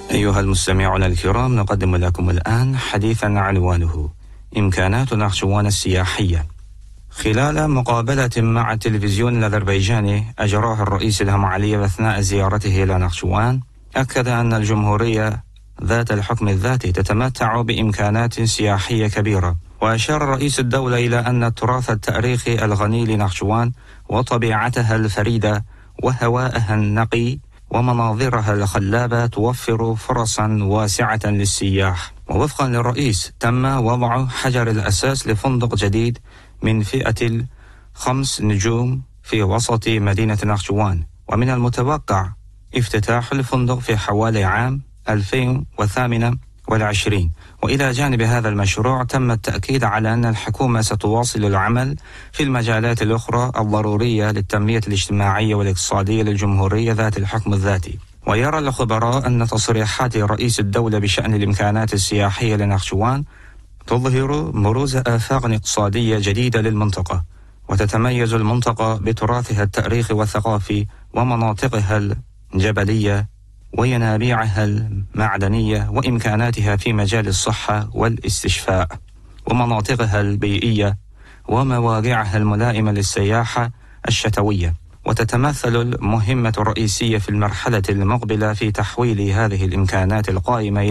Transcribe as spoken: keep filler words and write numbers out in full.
أيها المستمعون الكرام، نقدم لكم الآن حديثا عنوانه إمكانات نخشوان السياحية. خلال مقابلة مع التلفزيون الأذربيجاني أجراها الرئيس إلهام علييف أثناء زيارته إلى نخشوان، أكد أن الجمهورية ذات الحكم الذاتي تتمتع بإمكانات سياحية كبيرة، وأشار رئيس الدولة إلى أن التراث التاريخي الغني لنخشوان وطبيعتها الفريدة وهواءها النقي ومناظرها الخلابة توفر فرصا واسعة للسياح. ووفقا للرئيس تم وضع حجر الأساس لفندق جديد من فئة الخمس نجوم في وسط مدينة نخشوان، ومن المتوقع افتتاح الفندق في حوالي عام ألفين وثمانية وعشرين. وإلى جانب هذا المشروع تم التأكيد على أن الحكومة ستواصل العمل في المجالات الأخرى الضرورية للتنمية الاجتماعية والاقتصادية للجمهورية ذات الحكم الذاتي. ويرى الخبراء أن تصريحات رئيس الدولة بشأن الإمكانات السياحية لنخشوان تظهر بروز آفاق اقتصادية جديدة للمنطقة، وتتميز المنطقة بتراثها التاريخي والثقافي ومناطقها الجبلية وينابيعها المعدنية وإمكاناتها في مجال الصحة والاستشفاء ومناطقها البيئية ومواقعها الملائمة للسياحة الشتوية. وتتمثل المهمة الرئيسية في المرحلة المقبلة في تحويل هذه الإمكانات القائمة